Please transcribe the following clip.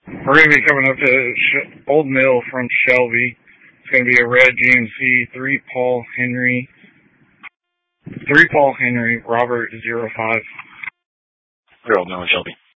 We're going to be coming up to Old Mill from Shelby. It's going to be a red GMC, 3 Paul Henry, Robert 05. We're Old Mill in Shelby.